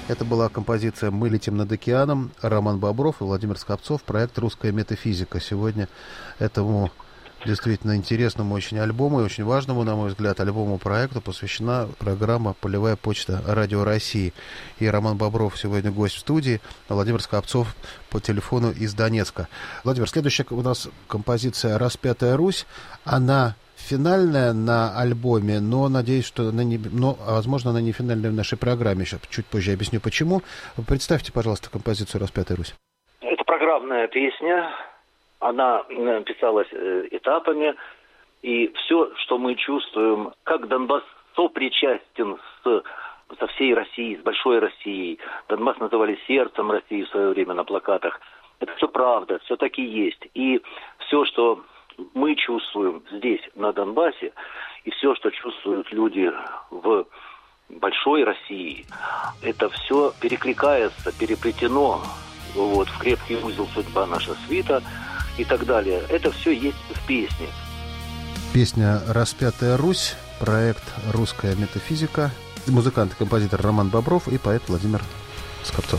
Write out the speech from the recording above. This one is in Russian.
Это была композиция «Мы летим над океаном», Роман Бобров и Владимир Скопцов, проект «Русская метафизика». Сегодня этому действительно интересному очень альбому и очень важному, на мой взгляд, альбому-проекту посвящена программа «Полевая почта Радио России». И Роман Бобров сегодня гость в студии, а Владимир Скопцов по телефону из Донецка. Владимир, следующая у нас композиция «Распятая Русь». Она финальная на альбоме, но надеюсь, что возможно, она не финальная в нашей программе. Сейчас чуть позже объясню, почему. Представьте, пожалуйста, композицию «Распятая Русь». Это программная песня. Она писалась этапами, и все, что мы чувствуем, как Донбасс сопричастен со всей Россией, с большой Россией. Донбасс называли сердцем России в свое время на плакатах. Это все правда, все таки есть. И все, что мы чувствуем здесь, на Донбассе, и все, что чувствуют люди в большой России, это все перекликается, переплетено в крепкий узел «Судьба наша свита» и так далее. Это все есть в песне. Песня «Распятая Русь», проект «Русская метафизика», музыкант и композитор Роман Бобров и поэт Владимир Скопцов.